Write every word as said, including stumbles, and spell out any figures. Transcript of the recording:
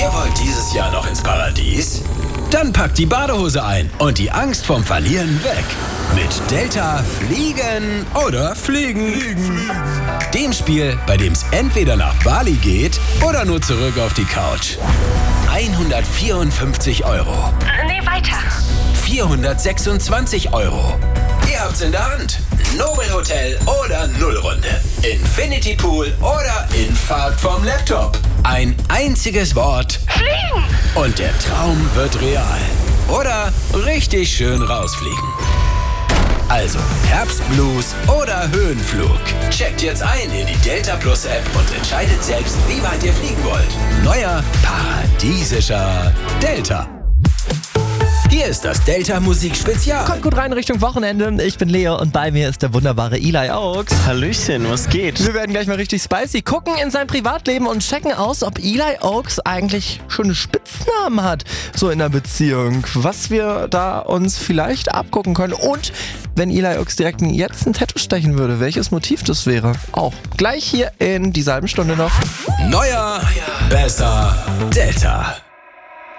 wollt dieses Jahr noch ins Paradies? Dann packt die Badehose ein und die Angst vom Verlieren weg. Mit Delta fliegen oder fliegen. fliegen. Dem Spiel, bei dem es entweder nach Bali geht oder nur zurück auf die Couch. hundertvierundfünfzig Euro. Nee, weiter. vierhundertsechsundzwanzig Euro. Ihr habt's in der Hand. Nobelhotel oder Nullrunde. Infinity Pool oder Infarkt vom Laptop. Ein einziges Wort. Fliegen! Und der Traum wird real. Oder richtig schön rausfliegen. Also Herbstblues oder Höhenflug. Checkt jetzt ein in die Delta Plus App und entscheidet selbst, wie weit ihr fliegen wollt. Neuer paradiesischer Delta. Hier ist das Delta Musik Spezial. Kommt gut rein Richtung Wochenende. Ich bin Leo und bei mir ist der wunderbare Eli Oaks. Hallöchen, was geht? Wir werden gleich mal richtig spicy gucken in sein Privatleben und checken aus, ob Eli Oaks eigentlich schon Spitznamen hat, so in der Beziehung. Was wir da uns vielleicht abgucken können. Und wenn Eli Oaks direkt jetzt ein Tattoo stechen würde, welches Motiv das wäre. Auch gleich hier in dieser halben Stunde noch. Neuer, besser, Delta.